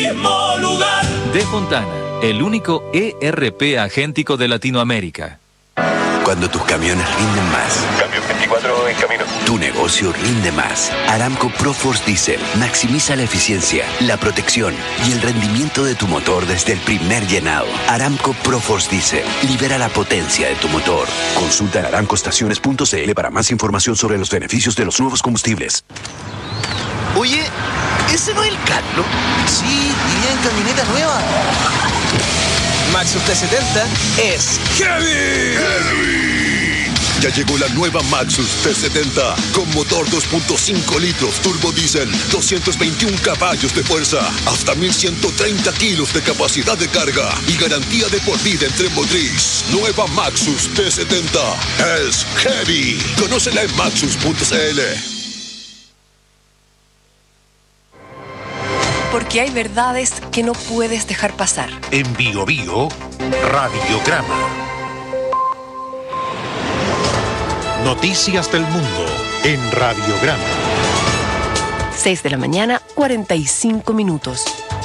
mismo lugar. De Fontana, el único ERP agéntico de Latinoamérica. Cuando tus camiones rinden más. Camión 24 en camino. Tu negocio rinde más. Aramco ProForce Diesel maximiza la eficiencia, la protección y el rendimiento de tu motor desde el primer llenado. Aramco ProForce Diesel libera la potencia de tu motor. Consulta en aramcoestaciones.cl para más información sobre los beneficios de los nuevos combustibles. Oye, ¿ese no es el Carlos? Sí, iría en camioneta nueva. Maxus T70 es ¡Heavy! Ya llegó la nueva Maxus T70 con motor 2.5 litros turbo diésel, 221 caballos de fuerza, hasta 1130 kilos de capacidad de carga y garantía de por vida en tren motriz. Nueva Maxus T70 es Heavy. Conócela en maxus.cl. Porque hay verdades que no puedes dejar pasar. En Bio Bio, Radiograma. Noticias del mundo en Radiograma. 6 de la mañana, 45 minutos.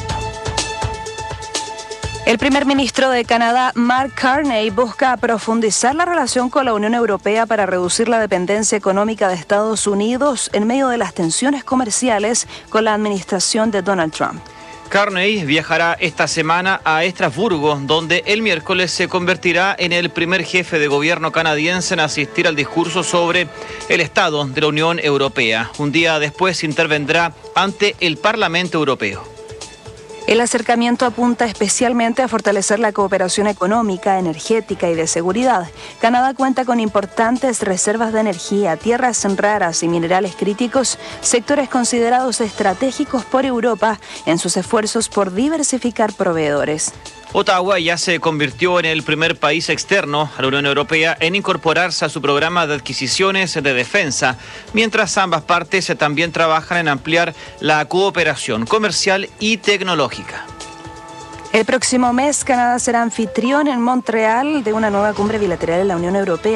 El primer ministro de Canadá, Mark Carney, busca profundizar la relación con la Unión Europea para reducir la dependencia económica de Estados Unidos en medio de las tensiones comerciales con la administración de Donald Trump. Carney viajará esta semana a Estrasburgo, donde el miércoles se convertirá en el primer jefe de gobierno canadiense en asistir al discurso sobre el estado de la Unión Europea. Un día después intervendrá ante el Parlamento Europeo. El acercamiento apunta especialmente a fortalecer la cooperación económica, energética y de seguridad. Canadá cuenta con importantes reservas de energía, tierras raras y minerales críticos, sectores considerados estratégicos por Europa en sus esfuerzos por diversificar proveedores. Ottawa ya se convirtió en el primer país externo a la Unión Europea en incorporarse a su programa de adquisiciones de defensa, mientras ambas partes también trabajan en ampliar la cooperación comercial y tecnológica. El próximo mes, Canadá será anfitrión en Montreal de una nueva cumbre bilateral en la Unión Europea.